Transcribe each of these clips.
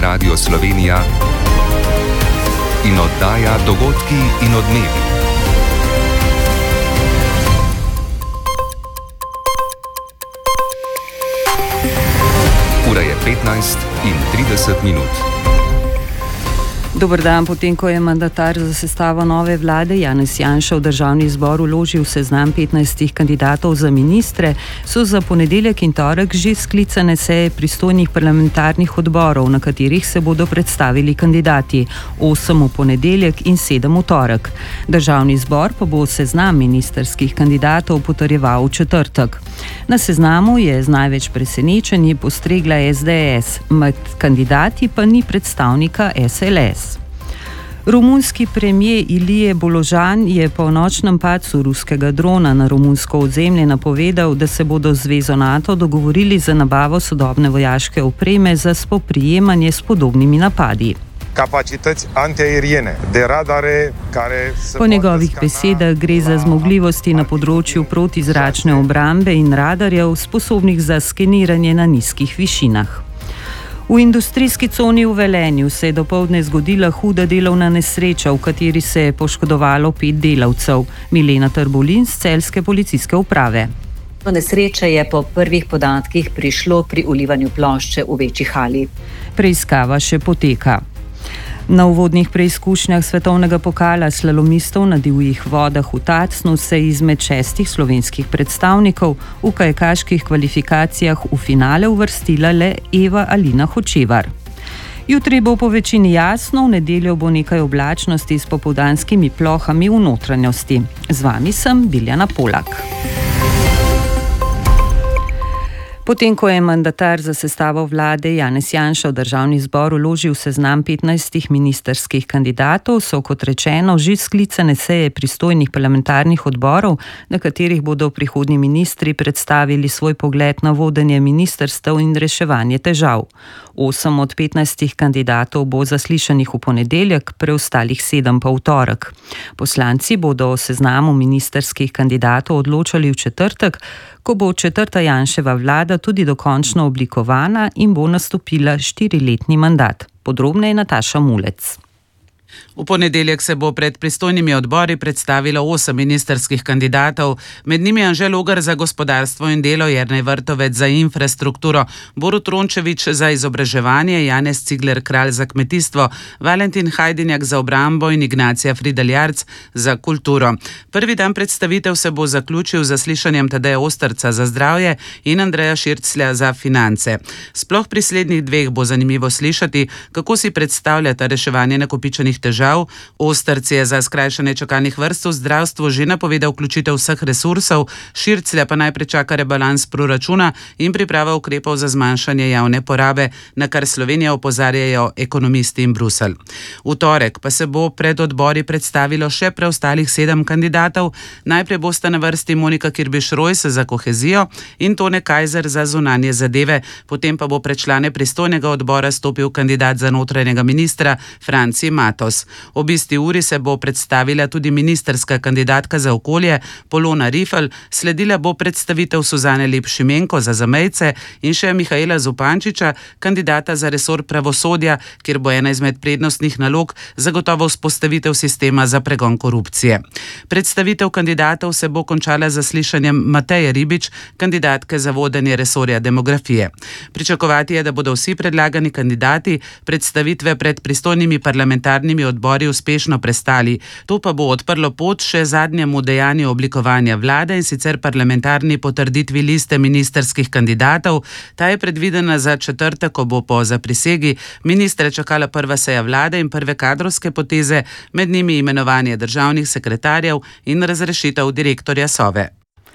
Radio Slovenija in oddaja Dogodki in odmevi. Ura je 15:30. Dober dan, potem ko je mandatar za sestavo nove vlade Janez Janša v državni zbor vložil seznam 15 kandidatov za ministre, so za ponedeljek in torek že sklicane seje pristojnih parlamentarnih odborov, na katerih se bodo predstavili kandidati, 8 v ponedeljek in 7 v torek. Državni zbor pa bo seznam ministrskih kandidatov potrjeval v četrtek. Na seznamu je z največ presenečenji postregla SDS, med kandidati pa ni predstavnika SLS. Romunski premijer Ilije Boložan je po nočnem padcu ruskega drona na romunsko ozemlje napovedal, da se bodo z zvezo NATO dogovorili za nabavo sodobne vojaške opreme za spoprijemanje s podobnimi napadi. Po njegovih besedah gre za zmogljivosti na področju protizračne obrambe in radarjev, sposobnih za skeniranje na nizkih višinah. V industrijski coni v Velenju se je dopoldne zgodila huda delovna nesreča, v kateri se je poškodovalo 5 delavcev. Milena Trbulin z celjske policijske uprave. Do nesreče je po prvih podatkih prišlo pri ulivanju plošče v večji hali. Preiskava še poteka. Na uvodnih preizkušnjah svetovnega pokala slalomistov na divjih vodah v Tacnu se je izmed 6 slovenskih predstavnikov v kajakaških kvalifikacijah v finale uvrstila le Eva Alina Hočevar. Jutri bo po večini jasno, v nedeljo bo nekaj oblačnosti s popoldanskimi plohami v notranjosti. Z vami sem Biljana Polak. Potem, ko je mandatar za sestavo vlade Janez Janša v državni zbor vložil seznam 15 ministrskih kandidatov, so, kot rečeno, že sklicane seje pristojnih parlamentarnih odborov, na katerih bodo prihodnji ministri predstavili svoj pogled na vodenje ministrstev in reševanje težav. 8 od 15 kandidatov bo zaslišanih v ponedeljek, preostalih 7 pa v torek. Poslanci bodo o seznamu ministrskih kandidatov odločali v četrtek, ko bo četrta Janševa vlada tudi dokončno oblikovana in bo nastopila 4-letni mandat. Podrobneje Nataša Mulec. V ponedeljek se bo pred pristojnimi odbori predstavilo 8 ministrskih kandidatov, med njimi Anže Logar za gospodarstvo in delo, Jernej Vrtovec za infrastrukturo, Borut Rončević za izobraževanje, Janez Cigler Kralj za kmetijstvo, Valentin Hajdinjak za obrambo in Ignacija Fridl Jarc za kulturo. Prvi dan predstavitev se bo zaključil z zaslišanjem Tadeja Osterca za zdravje in Andreja Širclja za finance. Sploh pri slednjih dveh bo zanimivo slišati, kako si predstavljata reševanje nakopičenih težav. Osterc je za skrajšanje čakalnih vrst v zdravstvu že napovedal vključitev vseh resursov, Širclja pa najprej čaka rebalans proračuna in priprava ukrepov za zmanjšanje javne porabe, na kar Slovenija opozarjajo ekonomisti in Bruselj. V torek pa se bo pred odbori predstavilo še preostalih 7 kandidatov. Najprej bosta na vrsti Monika Kirbiš-Rojs za kohezijo in Tone Kajzer za zunanje zadeve, potem pa bo pred člane pristojnega odbora stopil kandidat za notranjega ministra Franci Matos. Ob isti uri se bo predstavila tudi ministrska kandidatka za okolje Polona Rifl, sledila bo predstavitev Suzane Lep Šimenko za zamejce in še Mihaela Zupančiča, kandidata za resor pravosodja, kjer bo ena izmed prednostnih nalog zagotovo vzpostavitev sistema za pregon korupcije. Predstavitev kandidatov se bo končala z zaslišanjem Mateje Ribič, kandidatke za vodenje resorja demografije. Pričakovati je, da bodo vsi predlagani kandidati predstavitve pred pristojnimi parlamentarnimi odbori uspešno prestali. To pa bo odprlo pot še zadnjemu dejanju oblikovanja vlade, in sicer parlamentarni potrditvi liste ministrskih kandidatov. Ta je predvidena za četrtek, ko bo po zaprisegi ministre čakala prva seja vlade in prve kadrovske poteze, med njimi imenovanje državnih sekretarjev in razrešitev direktorja Sove.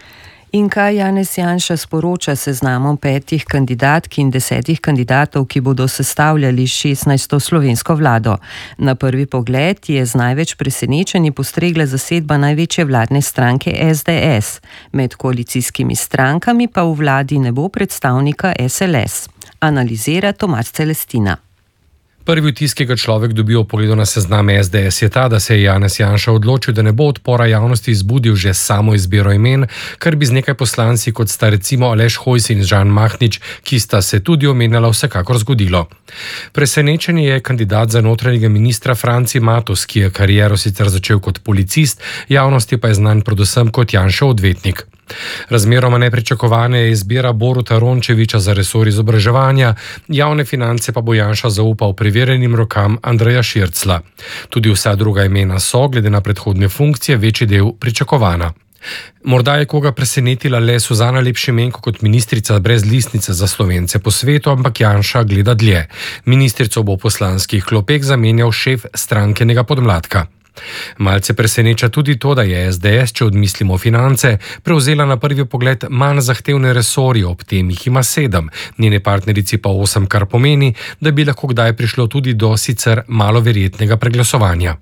In kaj Janez Janša sporoča seznamom 5 kandidatk in 10 kandidatov, ki bodo sestavljali 16. slovensko vlado? Na prvi pogled je z največ presenečenji postregla zasedba največje vladne stranke SDS. Med koalicijskimi strankami pa v vladi ne bo predstavnika SLS. Analizira Tomaž Celestina. Prvi vtis, ki ga človek dobi ob pogledu na seznam SDS, je ta, da se je Janez Janša odločil, da ne bo odpora javnosti izbudil že samo izbiro imen, kar bi z nekaj poslanci, kot sta recimo Aleš Hojs in Žan Mahnič, ki sta se tudi omenjala, vsekakor zgodilo. Presenečen je kandidat za notranjega ministra Franci Matos, ki je kariero sicer začel kot policist, javnosti pa je znan predvsem kot Janšev odvetnik. Razmeroma nepričakovana je izbira Boruta Rončevića za resor izobraževanja, javne finance pa bo Janša zaupal preverjenim rokam Andreja Širclja. Tudi vsa druga imena so, glede na predhodne funkcije, večji del pričakovana. Morda je koga presenetila le Suzana Lep Šimenko kot ministrica brez listnice za Slovence po svetu, ampak Janša gleda dlje. Ministrico bo v poslanskih klopeh zamenjal šef strankenega podmladka. Malce preseneča tudi to, da je SDS, če odmislimo finance, prevzela na prvi pogled manj zahtevne resorje, ob tem jih ima 7, njene partnerici pa 8, kar pomeni, da bi lahko kdaj prišlo tudi do sicer malo verjetnega preglasovanja.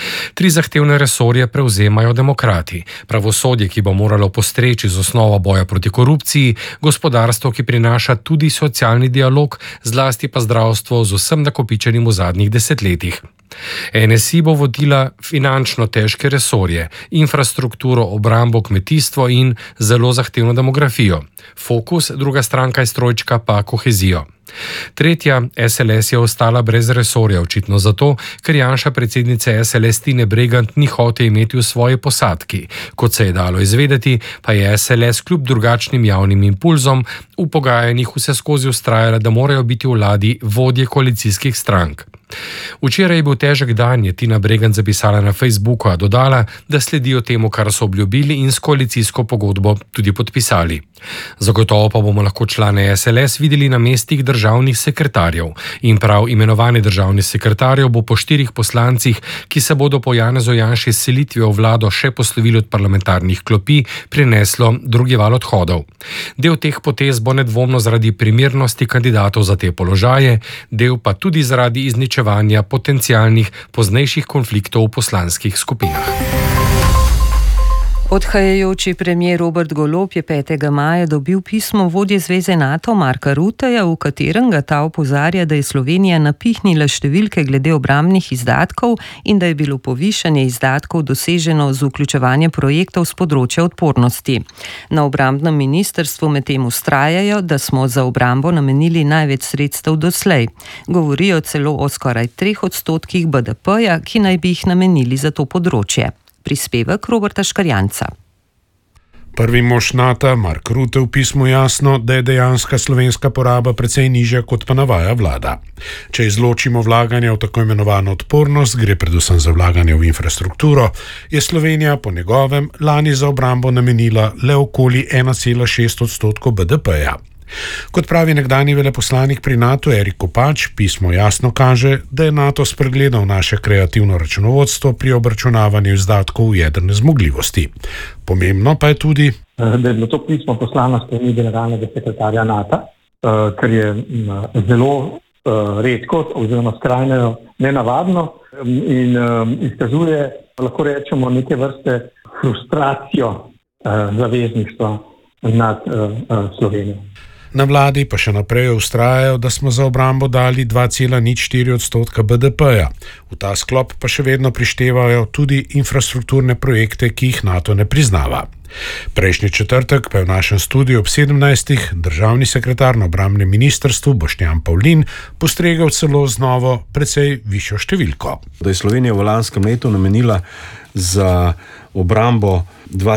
3 zahtevne resorje prevzemajo demokrati: pravosodje, ki bo moralo postreči z osnovo boja proti korupciji, gospodarstvo, ki prinaša tudi socialni dialog, zlasti pa zdravstvo z vsem nakopičenim v zadnjih desetletjih. NSI bo vodila finančno težke resorje, infrastrukturo, obrambo, kmetijstvo in zelo zahtevno demografijo. Fokus, druga stranka iz trojčka, pa kohezijo. Tretja, SLS, je ostala brez resorja, očitno zato, ker Janša predsednice SLS Tine Bregant ni hotel imeti v svoji posadki. Kot se je dalo izvedeti, pa je SLS kljub drugačnim javnim impulzom v pogajanjih vseskozi vztrajala, da morajo biti v vladi vodje koalicijskih strank. Včeraj je bil težek dan, je Tina Bregant zapisala na Facebooku, a dodala, da sledijo temu, kar so obljubili in s koalicijsko pogodbo tudi podpisali. Zagotovo pa bomo lahko člane SLS videli na mestih državnih sekretarjev. In prav imenovanje državnih sekretarjev bo po 4 poslancih, ki se bodo po Janezu Janši s selitvijo v vlado še poslovili od parlamentarnih klopi, prineslo drugi val odhodov. Del teh potez bo nedvomno zaradi primernosti kandidatov za te položaje, del pa tudi zaradi izničevanja potencialnih poznejših konfliktov v poslanskih skupinah. Odhajajoči premier Robert Golob je 5. maja dobil pismo vodje Zveze NATO Marka Rutteja, v katerem ga ta opozarja, da je Slovenija napihnila številke glede obrambnih izdatkov in da je bilo povišanje izdatkov doseženo z vključevanjem projektov s področja odpornosti. Na obrambnem ministrstvu medtem vztrajajo, da smo za obrambo namenili največ sredstev doslej. Govorijo celo o skoraj 3% BDP-ja, ki naj bi jih namenili za to področje. Prispevek Roberta Škarjanca. Prvi mož NATO, Mark Rutte, v pismu jasno, da je dejanska slovenska poraba precej nižja, kot pa navaja vlada. Če izločimo vlaganje v tako imenovano odpornost, gre predvsem za vlaganje v infrastrukturo, je Slovenija po njegovem lani za obrambo namenila le okoli 1,6% BDP-ja. Kot pravi nekdanji veleposlanik pri NATO Erik Kopač, pismo jasno kaže, da je NATO spregledal naše kreativno računovodstvo pri obračunavanju izdatkov v jedrne zmogljivosti. Pomembno pa je tudi, da je bilo to pismo poslano s strani generalnega sekretarja NATO, kar je zelo redko oziroma skrajno nenavadno in izkazuje, lahko rečemo, neke vrste frustracijo zavezništva nad Slovenijo. Na vladi pa še naprej vztrajajo, da smo za obrambo dali 2,04% BDP-ja. V ta sklop pa še vedno prištevajo tudi infrastrukturne projekte, ki jih NATO ne priznava. Prejšnji četrtek pa je v našem studiu ob 17. državni sekretar na obrambnem ministrstvu Boštjan Pavlin postregel celo z novo, precej višjo številko. Da je Slovenija v lanskem letu namenila za obrambo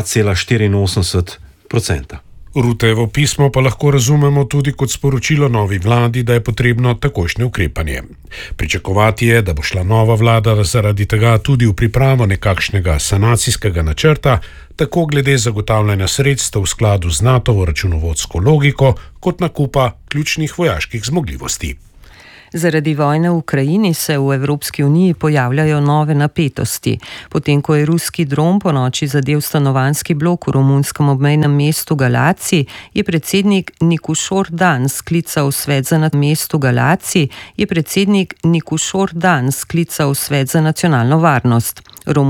2,84%. Ruttejevo pismo pa lahko razumemo tudi kot sporočilo novi vladi, da je potrebno takošnje ukrepanje. Pričakovati je, da bo šla nova vlada zaradi tega tudi v pripravo nekakšnega sanacijskega načrta, tako glede zagotavljanja sredstev v skladu z NATO-ovo računovodsko logiko, kot nakupa ključnih vojaških zmogljivosti. Zaradi vojne v Ukrajini se v Evropski uniji pojavljajo nove napetosti. Potem, ko je ruski dron ponoči zadel stanovanjski blok v romunskem obmejnem mestu Galaci, je predsednik Nikušor Dan sklical svet za nacionalno varnost.